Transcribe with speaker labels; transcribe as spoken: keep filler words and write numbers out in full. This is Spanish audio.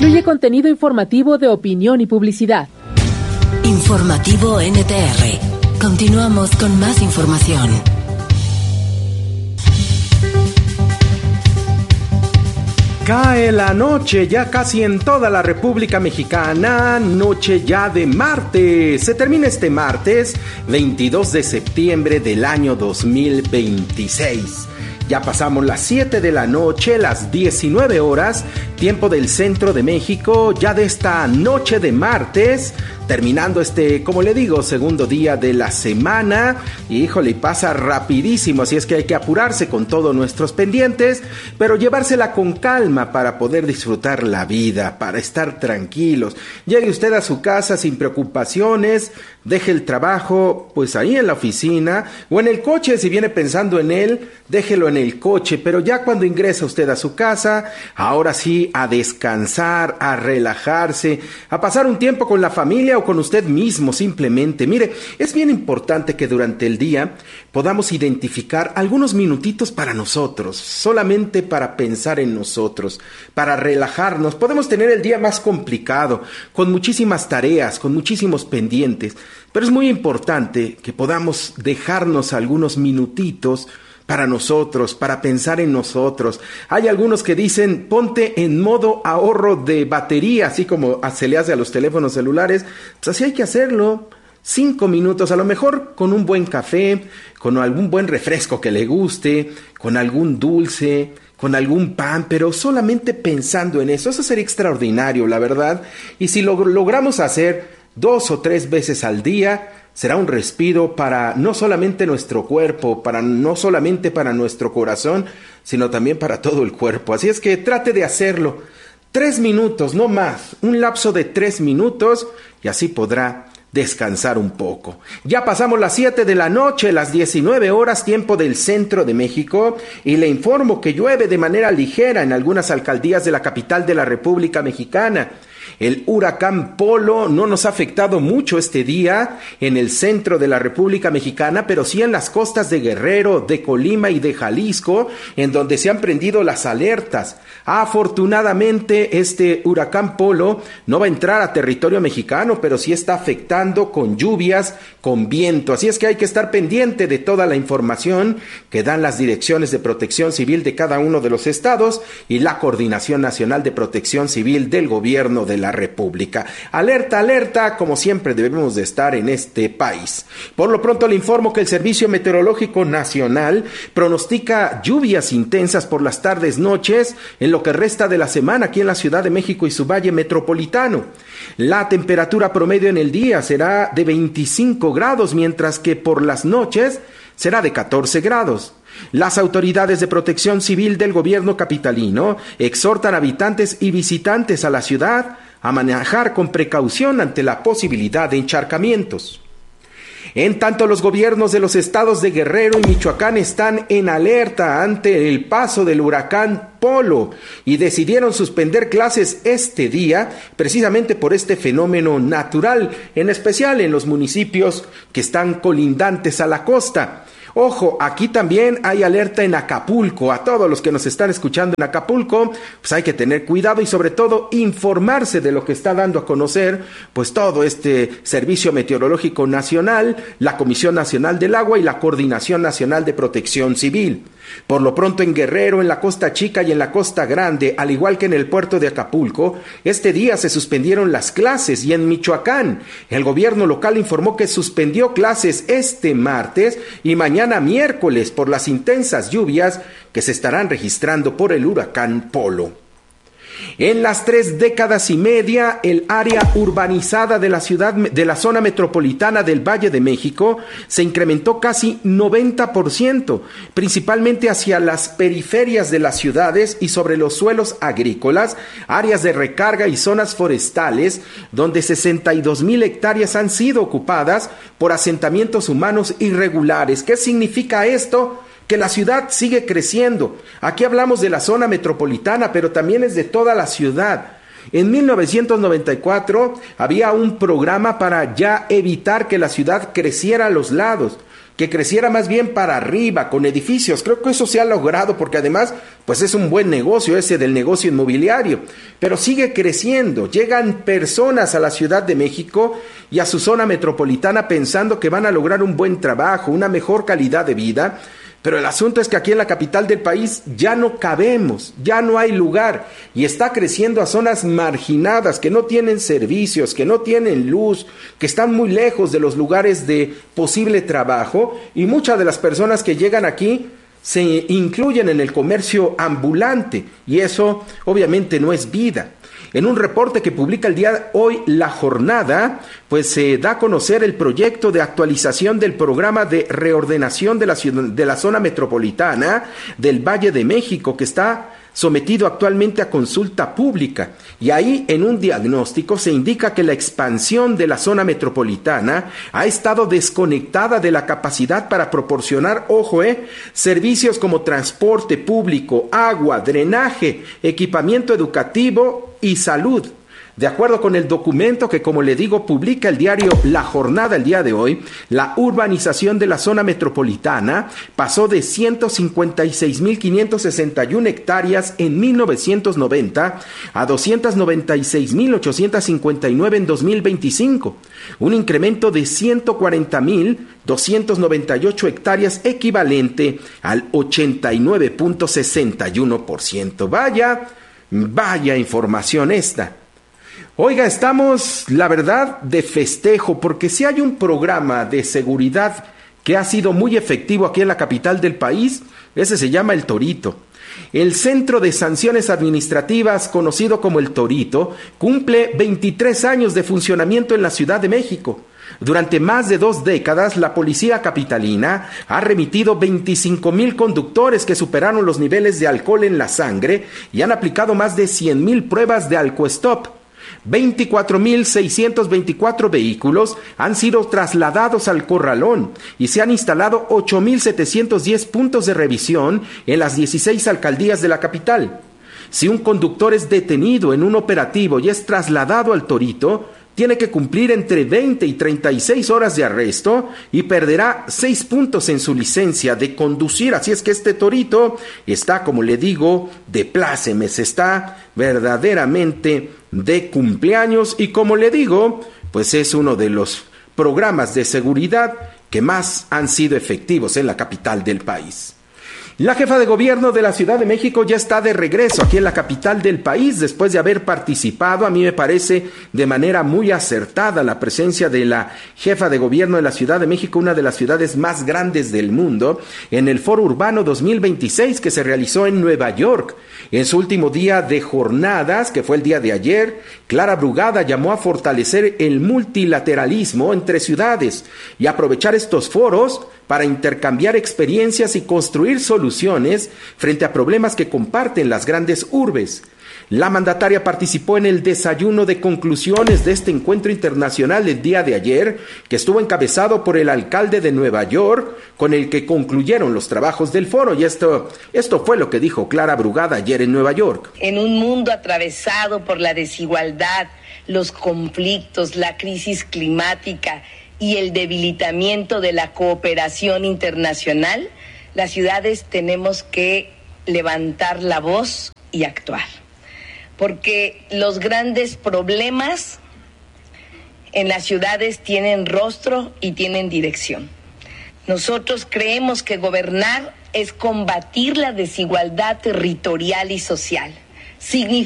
Speaker 1: Incluye contenido informativo de opinión y publicidad.
Speaker 2: Informativo N T R. Continuamos con más información.
Speaker 3: Cae la noche ya casi en toda la República Mexicana, noche ya de martes. Se termina este martes, veintidós de septiembre del año dos mil veintiséis. Ya pasamos las siete de la noche, las diecinueve horas, tiempo del centro de México, ya de esta noche de martes, terminando este, como le digo, segundo día de la semana. Y híjole, pasa rapidísimo, así es que hay que apurarse con todos nuestros pendientes, pero llevársela con calma para poder disfrutar la vida, para estar tranquilos. Llegue usted a su casa sin preocupaciones, deje el trabajo pues ahí en la oficina o en el coche, si viene pensando en él, déjelo en el coche, pero ya cuando ingresa usted a su casa, ahora sí a descansar, a relajarse, a pasar un tiempo con la familia o con usted mismo simplemente. Mire, es bien importante que durante el día podamos identificar algunos minutitos para nosotros, solamente para pensar en nosotros, para relajarnos. Podemos tener el día más complicado, con muchísimas tareas, con muchísimos pendientes, pero es muy importante que podamos dejarnos algunos minutitos para nosotros, para pensar en nosotros. Hay algunos que dicen, ponte en modo ahorro de batería, así como se le hace a los teléfonos celulares. Pues así hay que hacerlo. Cinco minutos, a lo mejor con un buen café, con algún buen refresco que le guste, con algún dulce, con algún pan, pero solamente pensando en eso. Eso sería extraordinario, la verdad. Y si lo logramos hacer dos o tres veces al día, será un respiro para no solamente nuestro cuerpo, para no solamente para nuestro corazón, sino también para todo el cuerpo. Así es que trate de hacerlo. Tres minutos, no más. Un lapso de tres minutos y así podrá descansar un poco. Ya pasamos las siete de la noche, las diecinueve horas, tiempo del centro de México, y le informo que llueve de manera ligera en algunas alcaldías de la capital de la República Mexicana. El huracán Polo no nos ha afectado mucho este día en el centro de la República Mexicana, pero sí en las costas de Guerrero, de Colima y de Jalisco, en donde se han prendido las alertas. Afortunadamente, este huracán Polo no va a entrar a territorio mexicano, pero sí está afectando con lluvias, con viento. Así es que hay que estar pendiente de toda la información que dan las direcciones de protección civil de cada uno de los estados y la Coordinación Nacional de Protección Civil del Gobierno de la República. Alerta, alerta, como siempre debemos de estar en este país. Por lo pronto le informo que el Servicio Meteorológico Nacional pronostica lluvias intensas por las tardes, noches, en lo que resta de la semana aquí en la Ciudad de México y su valle metropolitano. La temperatura promedio en el día será de veinticinco grados, mientras que por las noches será de catorce grados. Las autoridades de protección civil del gobierno capitalino exhortan a habitantes y visitantes a la ciudad a manejar con precaución ante la posibilidad de encharcamientos. En tanto, los gobiernos de los estados de Guerrero y Michoacán están en alerta ante el paso del huracán Polo y decidieron suspender clases este día precisamente por este fenómeno natural, en especial en los municipios que están colindantes a la costa. Ojo, aquí también hay alerta en Acapulco. A todos los que nos están escuchando en Acapulco, pues hay que tener cuidado y sobre todo informarse de lo que está dando a conocer pues todo este Servicio Meteorológico Nacional, la Comisión Nacional del Agua y la Coordinación Nacional de Protección Civil. Por lo pronto en Guerrero, en la Costa Chica y en la Costa Grande, al igual que en el puerto de Acapulco, este día se suspendieron las clases, y en Michoacán el gobierno local informó que suspendió clases este martes y mañana miércoles por las intensas lluvias que se estarán registrando por el huracán Polo. En las tres décadas y media, el área urbanizada de la ciudad, de la zona metropolitana del Valle de México se incrementó casi noventa por ciento, principalmente hacia las periferias de las ciudades y sobre los suelos agrícolas, áreas de recarga y zonas forestales, donde sesenta y dos mil hectáreas han sido ocupadas por asentamientos humanos irregulares. ¿Qué significa esto? Que la ciudad sigue creciendo. Aquí hablamos de la zona metropolitana, pero también es de toda la ciudad. En mil novecientos noventa y cuatro había un programa para ya evitar que la ciudad creciera a los lados. que creciera más bien para arriba, con edificios. Creo que eso se ha logrado porque además, pues es un buen negocio ese del negocio inmobiliario, pero sigue creciendo. Llegan personas a la Ciudad de México y a su zona metropolitana pensando que van a lograr un buen trabajo, una mejor calidad de vida, pero el asunto es que aquí en la capital del país ya no cabemos, ya no hay lugar y está creciendo a zonas marginadas que no tienen servicios, que no tienen luz, que están muy lejos de los lugares de posible trabajo y muchas de las personas que llegan aquí se incluyen en el comercio ambulante y eso obviamente no es vida. En un reporte que publica el día de hoy La Jornada, pues se da a conocer el proyecto de actualización del programa de reordenación de la, ciudad, de la zona metropolitana del Valle de México, que está sometido actualmente a consulta pública. Y ahí, en un diagnóstico, se indica que la expansión de la zona metropolitana ha estado desconectada de la capacidad para proporcionar, ojo, eh, servicios como transporte público, agua, drenaje, equipamiento educativo y salud. De acuerdo con el documento que, como le digo, publica el diario La Jornada el día de hoy, la urbanización de la zona metropolitana pasó de ciento cincuenta y seis mil quinientas sesenta y una hectáreas en mil novecientos noventa a doscientas noventa y seis mil ochocientas cincuenta y nueve en dos mil veinticinco, un incremento de ciento cuarenta mil doscientas noventa y ocho hectáreas equivalente al ochenta y nueve punto sesenta y uno por ciento. Vaya, vaya información esta. Oiga, estamos, la verdad, de festejo, porque si hay un programa de seguridad que ha sido muy efectivo aquí en la capital del país, ese se llama El Torito. El Centro de Sanciones Administrativas, conocido como El Torito, cumple veintitrés años de funcionamiento en la Ciudad de México. Durante más de dos décadas, la policía capitalina ha remitido veinticinco mil conductores que superaron los niveles de alcohol en la sangre y han aplicado más de cien mil pruebas de alcoestop. veinticuatro mil seiscientos veinticuatro vehículos han sido trasladados al corralón y se han instalado ocho mil setecientos diez puntos de revisión en las dieciséis alcaldías de la capital. Si un conductor es detenido en un operativo y es trasladado al Torito, tiene que cumplir entre veinte y treinta y seis horas de arresto y perderá seis puntos en su licencia de conducir. Así es que este Torito está, como le digo, de plácemes, está verdaderamente de cumpleaños y, como le digo, pues es uno de los programas de seguridad que más han sido efectivos en la capital del país. La jefa de gobierno de la Ciudad de México ya está de regreso aquí en la capital del país después de haber participado, a mí me parece de manera muy acertada, la presencia de la jefa de gobierno de la Ciudad de México, una de las ciudades más grandes del mundo, en el Foro Urbano dos mil veintiséis que se realizó en Nueva York. En su último día de jornadas, que fue el día de ayer, Clara Brugada llamó a fortalecer el multilateralismo entre ciudades y aprovechar estos foros para intercambiar experiencias y construir soluciones frente a problemas que comparten las grandes urbes. La mandataria participó en el desayuno de conclusiones de este encuentro internacional el día de ayer, que estuvo encabezado por el alcalde de Nueva York, con el que concluyeron los trabajos del foro. Y esto, esto fue lo que dijo Clara Brugada ayer en Nueva York.
Speaker 4: En un mundo atravesado por la desigualdad, los conflictos, la crisis climática y el debilitamiento de la cooperación internacional, las ciudades tenemos que levantar la voz y actuar. Porque los grandes problemas en las ciudades tienen rostro y tienen dirección. Nosotros creemos que gobernar es combatir la desigualdad territorial y social. Significa